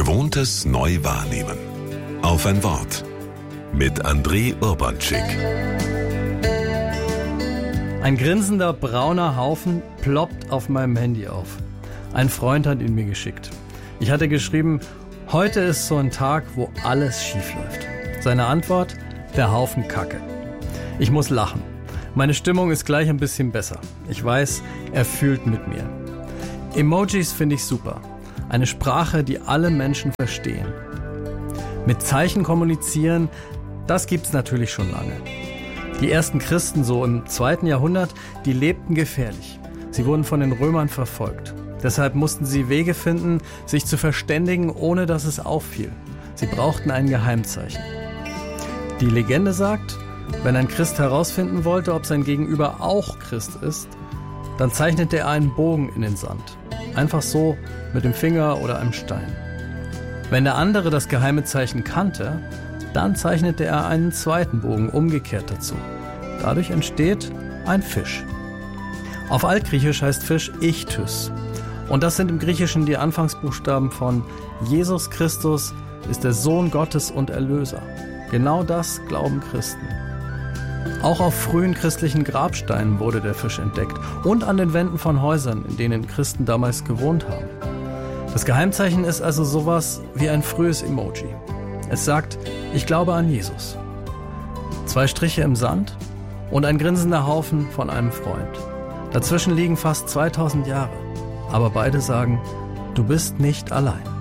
Gewohntes neu wahrnehmen. Auf ein Wort. Mit André Urbanczyk. Ein grinsender brauner Haufen ploppt auf meinem Handy auf. Ein Freund hat ihn mir geschickt. Ich hatte geschrieben, heute ist so ein Tag, wo alles schief läuft. Seine Antwort, der Haufen Kacke. Ich muss lachen. Meine Stimmung ist gleich ein bisschen besser. Ich weiß, er fühlt mit mir. Emojis finde ich super. Eine Sprache, die alle Menschen verstehen. Mit Zeichen kommunizieren, das gibt's natürlich schon lange. Die ersten Christen, so im 2. Jahrhundert, die lebten gefährlich. Sie wurden von den Römern verfolgt. Deshalb mussten sie Wege finden, sich zu verständigen, ohne dass es auffiel. Sie brauchten ein Geheimzeichen. Die Legende sagt, wenn ein Christ herausfinden wollte, ob sein Gegenüber auch Christ ist, dann zeichnete er einen Bogen in den Sand. Einfach so mit dem Finger oder einem Stein. Wenn der andere das geheime Zeichen kannte, dann zeichnete er einen zweiten Bogen umgekehrt dazu. Dadurch entsteht ein Fisch. Auf Altgriechisch heißt Fisch Ichthys. Und das sind im Griechischen die Anfangsbuchstaben von Jesus Christus ist der Sohn Gottes und Erlöser. Genau das glauben Christen. Auch auf frühen christlichen Grabsteinen wurde der Fisch entdeckt und an den Wänden von Häusern, in denen Christen damals gewohnt haben. Das Geheimzeichen ist also sowas wie ein frühes Emoji. Es sagt, ich glaube an Jesus. 2 Striche im Sand und ein grinsender Haufen von einem Freund. Dazwischen liegen fast 2000 Jahre. Aber beide sagen, du bist nicht allein.